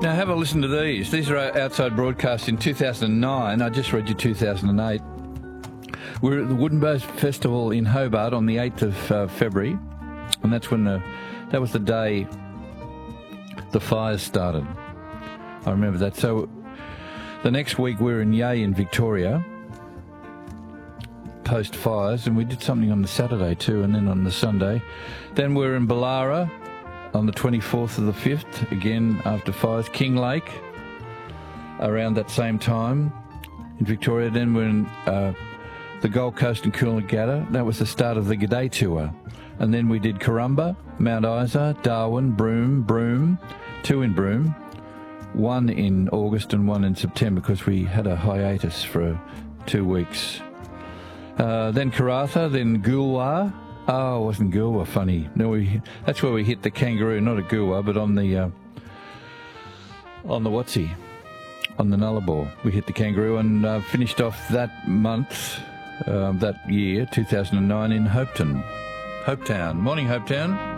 Now have a listen to these. These are outside broadcasts in 2009. I just read you 2008. We were at the Wooden Bows Festival in Hobart on the 8th of February, and that's when that was the day the fires started. I remember that. So the next week we were in Yea in Victoria, post fires, and we did something on the Saturday too, and then on the Sunday. Then we were in Ballara on the 24th of the 5th, again after fires. Kinglake around that same time in Victoria. Then we're in the Gold Coast and Coolangatta. That was the start of the G'day tour. And then we did Corumba, Mount Isa, Darwin, Broome, 2 in Broome, 1 in August and 1 in September because we had a hiatus for 2 weeks. Then Karratha, then Goolwa. Oh, wasn't Goolwa funny? No, that's where we hit the Kangaroo, not a Goolwa, but on the Watsy, on the Nullarbor. We hit the Kangaroo and finished off that month, that year, 2009, in Hopetown. Morning, Hopetown.